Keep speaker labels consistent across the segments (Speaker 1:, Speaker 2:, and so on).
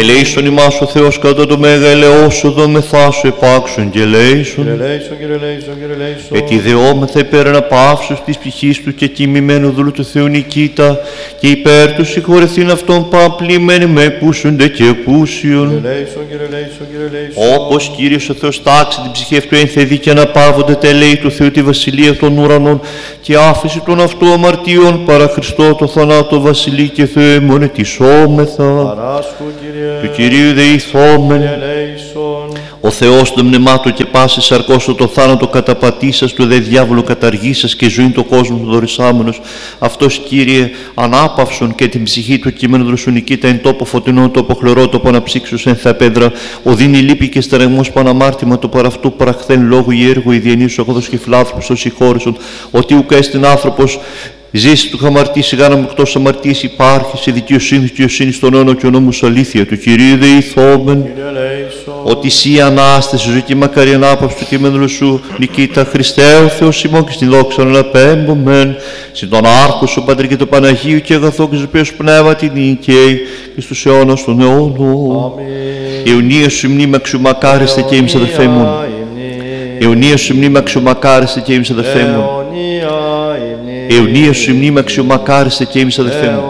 Speaker 1: Ελέησον ημάς ο Θεός κατά το μέγα ελεός οδόμεθά σου επάξουν και ελέησον. Ετιδεόμεθα υπέρ αναπαύσεως της ψυχής του και κοιμημένου δούλου του Θεού Νικήτα και υπέρ του συγχωρεθήν αυτών παπλημένοι με εκούσονται και εκούσιον. Όπως Κύριος ο Θεός τάξει την ψυχή αυτού ένθεδη και αναπαύονται τα ελέη του Θεού τη βασιλεία των ουρανών και άφηση των αυτού αμαρτίων παρά Χριστό το θανάτο βασιλεί και Θεέ μονετισόμεθα. Του Κυρίου δεηθόμεν. Ο Θεός το μνημά του και πάση σαρκώσω το θάνατο καταπατήσας του δε διάβολο καταργήσας και ζωή το κόσμο του δωρησάμενος. Αυτός Κύριε ανάπαυσον και την ψυχή του κειμένου δροσονικήτα εν τόπο φωτεινό, τόπο χλωρό, τόπο αναψύξους εν θαπέδρα. Οδύνη λύπη και στερεγμός παναμάρτημα το παραυτού παραχθέν λόγου ή έργο η διενήσου αγώδος και φιλάθροπος ως συγχώρησον. Ότι ουκ έστειν άνθρωπος ζήσει του χαμαρτήσει γάνα μου εκτός αμαρτίας υπάρχει σε δικαιοσύνη στον αιώνα και ο νόμος αλήθεια του Κυρίου δεηθόμεν. Ότι σύ Ανάσταση ζωή και μακάρι ανάπαυση του κειμένου σου Νικήτα Χριστέ ο Θεός ημών και στην δόξα να απέμπομεν συν τον Άρχο σου Πατρί και το Παναγίου και αγαθό και ζωοποιός πνεύμα την νικαίη και στους αιώνας των αιώνων. Αιωνία σου μνήμα αξιομακάριστε και ημείς αδερφέ μου. Αιωνία σου μνήμα αξιομακάριστε και ημείς αδερφέ μου. Αιωνία σου η μνήμα αξιομακάριστε και εμείς αδερφέ μου.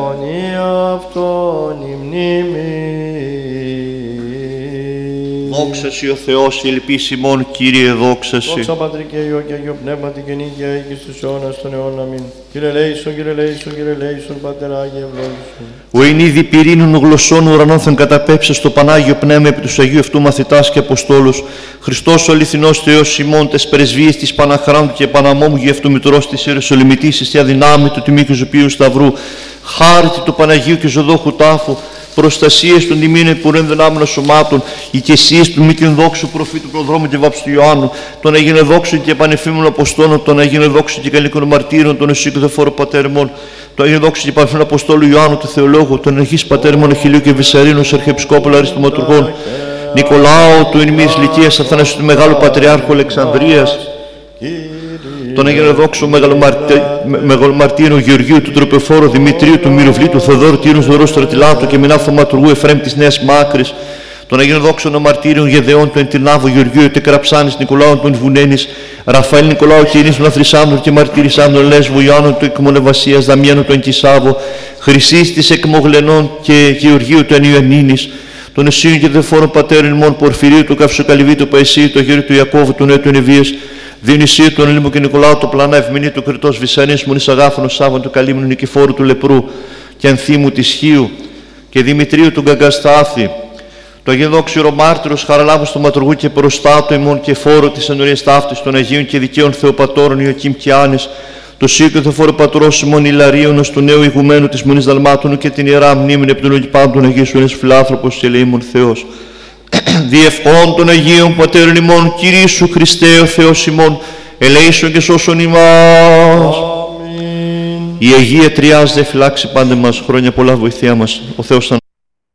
Speaker 1: Δόξα Συ ο Θεός, η ελπίς ημών, Κύριε, δόξα Συ.
Speaker 2: Δόξα Πατρί και Υιό και Αγίο Πνεύματι και νίκαια και στους αιώνας των αιώνων. Αμήν. Κύριε ελέησον, Κύριε ελέησον, Κύριε ελέησον, Πατέρα Άγιε ευλόγησον.
Speaker 1: Ο εν είδη πυρήνων γλωσσών ουρανών θεν καταπέψε στο Πανάγιο Πνεύμα επί τους Αγίου Αυτού μαθητάς και Αποστόλους. Χριστός ο αληθινός Θεός ημών, τες πρεσβείες της Παναχράντου και Παναμόμου Αυτού Μητρός της Ιεροσολυμητής, εις θεία δυνάμει του τιμή και ζωοποιού Σταυρού, χάρτη του Παναγίου και ζωδόχου τάφου, προστασίες των τιμήνων πουρέν δυνάμεων σωμάτων, οικεσίες του μη δόξου προφήτου προδρόμου και βάψου του Ιωάννου, των Αγίων δόξων και πανεφήμων Αποστόλων, των Αγίων δόξων και καλικών μαρτύρων, των Εσύκου Δεφόρου Πατέρμων, των Αγίων δόξων και πανεφήμων Αποστόλου Ιωάννου του Θεολόγου, των Αγίων Πατέρμων Αχιλίου και Βυσσαρίνου, Αρχιεπισκόπουλου Αριστοματουργών, Νικολάου του Ινημίας Λυκίας, Αθανασίου του Μεγάλου Πατριάρχου Αλεξανδρίας, τον Αγίον Δόξο Μεγαλομαρτύρου Γεωργίου του Τροπεφόρου Δημητρίου του Μυροβλήτου Θεοδόρου Τύρου Δωρού Στρατιλάτου και Μινά Θωματουργού Εφραίμ της Νέας Μάκρης, τον Αγίον Δόξο Μαρτύριων Γεδεών του Εντινάβου Γεωργίου Τεκραψάνης Νικολάου του Βουνένης, Ραφαήλ Νικολάου Κυρίνης του Αθρυσάνδρου και Μαρτυρισάνδρου Λέσβου Ιωάννου του Εκμονεβασίας Δαμιάνου του Εγκισάβου, Χρυσής της Εκμογλενών και Γεωργίου του Ανιωαννίνης, των Εσύων και Δεφόρων Πατέρων ημών Πορφυρίου του Καυσοκαλυβίου του Παϊσίου, του Αγίου του Ιακώβου του Νέου του Ενεβίας, Διονυσίου του Ελίμου και Νικολάου του Πλανά Ευμηνίου του Κρητός Βυσσανίας Μονής Αγάφωνο Σάββαν του Καλύμνου Νικηφόρου του Λεπρού και Ανθίμου της Χίου και Δημητρίου του Γκαγκαστάθη, το Αγιοδόξιο Μάρτυρος Χαραλάβου του Ματουργού και Προστάτου ημών και Φόρου της Ενωρίας Ταύτης των Αγίων και Δικαίων Θεοπατώρων Ιωακήμ και Άνης, το Σύο και Θεοφόρο Πατρός ημών Ιλαρίωνος του νέου ηγουμένου της Μονής Δαλμάτων και την Ιερά Μνήμην επί των Ογιπάντων Αγίου Ένας Φιλάνθρωπος και ελεήμων Θεός. Διευχών των Αγίων Πατέρων ημών, Κύριε Σου Χριστέ ο Θεός ημών, ελέησον και σώσον ημάς. Η Αγία Τριάς δε φυλάξει πάντα μας, χρόνια πολλά βοηθεία μας. Ο Θεός θα...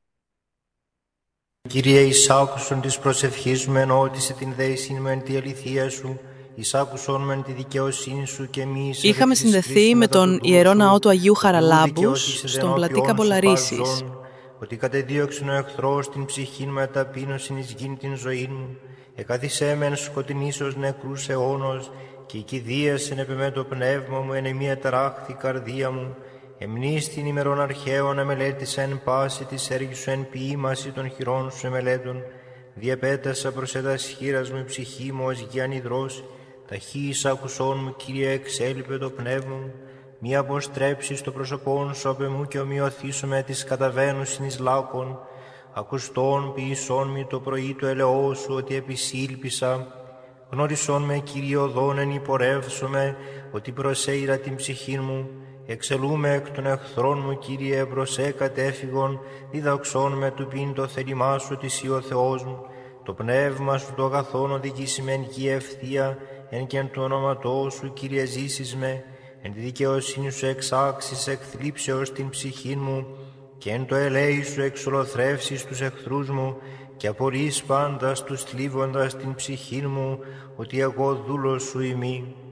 Speaker 3: Κύριε, εισάκουσον της προσευχής μου ενώτησε την δέησιν με τη αληθεία Σου, εισάκουσον με τη δικαιοσύνη Σου και εμείς...
Speaker 4: Είχαμε συνδεθεί με τον Ιερό Ναό του Αγίου Χαραλάμπους στον πλατή Καμπολαρίσης.
Speaker 3: Ότι κατεδίωξεν ο εχθρός την ψυχήν με ταπείνωσιν εις γην την ζωήν μου, εκαθισέμεν σκοτεινής ως νεκρούς αιώνος, και οικηδίασεν επί με το πνεύμα μου εν εμία ταράχθη καρδία μου, εμνείς την ημερών αρχαίων εμελέτησα εν πάση της έργης Σου εν ποίημαση των χειρών Σου εμελέτων, διαπέτασα προς ετας χείρας μου η ψυχή μου ως γιανιδρός, ταχύης άκουσόν μου Κύριε εξέλιπε το πνεύμα μου, μη αποστρέψεις το πρόσωπόν Σου απ' εμού και ομοιωθήσω με τις καταβαίνουσιν εις λάκων, ακουστών ποιησόν μη το πρωί του ελεός Σου ότι επισήλπισα, γνώρισόν με Κύριε οδόν εν υπορεύσομαι, ότι προσέειρα την ψυχήν μου, εξελούμε εκ των εχθρών μου Κύριε προσέ κατέφυγον, διδαξόν με του πίν το θέλημά Σου ότι Συ ο Θεός μου, το πνεύμα Σου το αγαθόν οδηγήσει με εν γη ευθεία, εν και εν του όνοματός Σου Κύριε ζήσεις με, εν τη δικαιοσύνη Σου εξάξεις εκ θλίψεως την ψυχήν μου και εν το ελέη Σου εξολοθρεύσεις τους εχθρούς μου και απορείς πάντας τους θλίβοντας την ψυχήν μου ότι εγώ δούλος Σου ημί.